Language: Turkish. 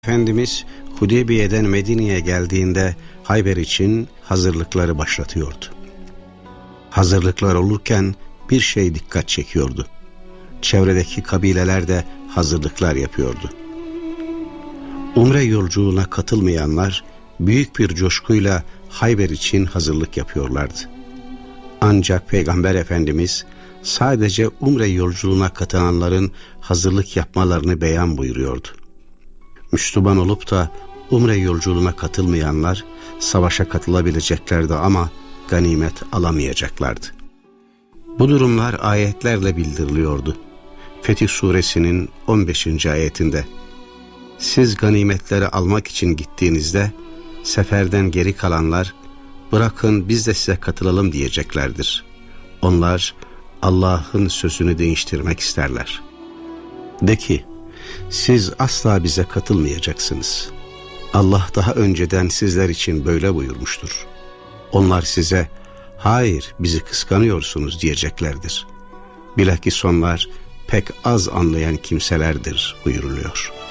Efendimiz Hudeybiye'den Medine'ye geldiğinde Hayber için hazırlıkları başlatıyordu. Hazırlıklar olurken bir şey dikkat çekiyordu. Çevredeki kabileler de hazırlıklar yapıyordu. Umre yolculuğuna katılmayanlar büyük bir coşkuyla Hayber için hazırlık yapıyorlardı. Ancak Peygamber Efendimiz sadece umre yolculuğuna katılanların hazırlık yapmalarını beyan buyuruyordu. Müslüman olup da umre yolculuğuna katılmayanlar savaşa katılabileceklerdi ama ganimet alamayacaklardı. Bu durumlar ayetlerle bildiriliyordu. Fetih Suresinin 15. ayetinde "Siz ganimetleri almak için gittiğinizde seferden geri kalanlar bırakın biz de size katılalım diyeceklerdir. Onlar Allah'ın sözünü değiştirmek isterler. De ki, siz asla bize katılmayacaksınız. Allah daha önceden sizler için böyle buyurmuştur. Onlar size, hayır bizi kıskanıyorsunuz diyeceklerdir. Bilakis onlar pek az anlayan kimselerdir buyuruluyor.